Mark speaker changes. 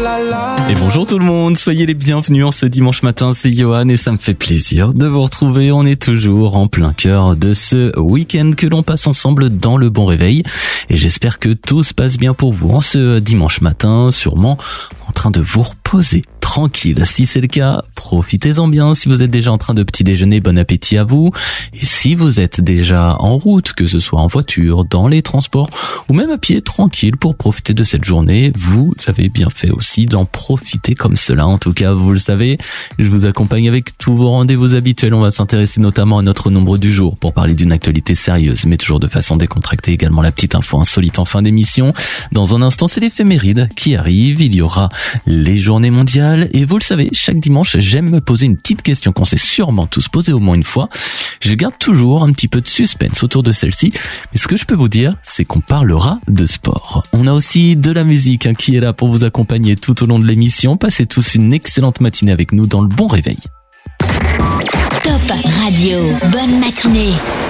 Speaker 1: Et bonjour tout le monde, soyez les bienvenus en ce dimanche matin, c'est Johan et ça me fait plaisir de vous retrouver. On est toujours en plein cœur de ce week-end que l'on passe ensemble dans le bon réveil. Et j'espère que tout se passe bien pour vous en ce dimanche matin, sûrement en train de vous reposer tranquille. Si c'est le cas, profitez-en bien. Si vous êtes déjà en train de petit déjeuner, bon appétit à vous. Et si vous êtes déjà en route, que ce soit en voiture, dans les transports ou même à pied, tranquille pour profiter de cette journée, vous avez bien fait aussi d'en profiter comme cela. En tout cas, vous le savez, je vous accompagne avec tous vos rendez-vous habituels. On va s'intéresser notamment à notre nombre du jour pour parler d'une actualité sérieuse, mais toujours de façon décontractée. Également la petite info insolite en fin d'émission. Dans un instant, c'est l'éphéméride qui arrive. Il y aura les journées mondiales. Et vous le savez, chaque dimanche, j'aime me poser une petite question qu'on s'est sûrement tous posée au moins une fois. Je garde toujours un petit peu de suspense autour de celle-ci. Mais ce que je peux vous dire, c'est qu'on parlera de sport. On a aussi de la musique qui est là pour vous accompagner tout au long de l'émission. Passez tous une excellente matinée avec nous dans le bon réveil.
Speaker 2: Top Radio, bonne matinée.